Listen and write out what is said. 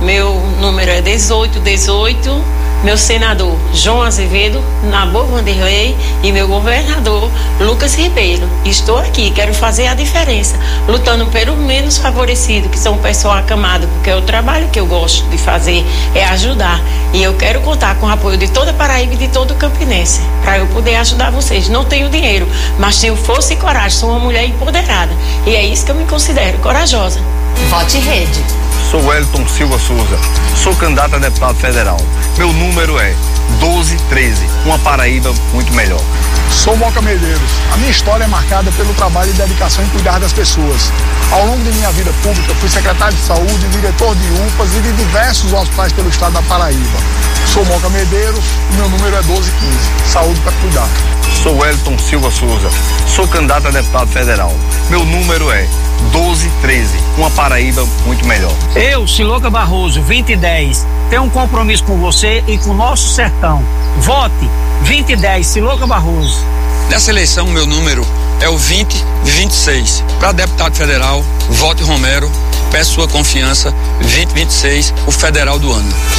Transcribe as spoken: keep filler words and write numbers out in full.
Meu número é dezoito dezoito. Meu senador João Azevedo, Nabor Vanderlei e meu governador Lucas Ribeiro. Estou aqui, quero fazer a diferença, lutando pelo menos favorecido, que são o pessoal acamado, porque o trabalho que eu gosto de fazer é ajudar. E eu quero contar com o apoio de toda Paraíba e de todo Campinense, para eu poder ajudar vocês. Não tenho dinheiro, mas tenho força e coragem, sou uma mulher empoderada. E é isso que eu me considero, corajosa. Vote Rede. Sou Wellington Silva Souza, sou candidato a deputado federal. Meu número é doze treze, uma Paraíba muito melhor. Sou Moca Medeiros. A minha história é marcada pelo trabalho e dedicação em cuidar das pessoas. Ao longo de minha vida pública, fui secretário de saúde, diretor de U P As e de diversos hospitais pelo estado da Paraíba. Sou Moca Medeiros e meu número é doze quinze. Saúde para cuidar. Sou Wellington Silva Souza, sou candidato a deputado federal. Meu número é doze treze, uma Paraíba muito melhor. Eu, Siloca Barroso, vinte e dez, tenho um compromisso com você e com o nosso sertão. Vote vinte e dez, Siloca Barroso. Nessa eleição, meu número é o vinte vinte e seis. Para deputado federal, vote Romero. Peço sua confiança, vinte vinte e seis, o federal do ano.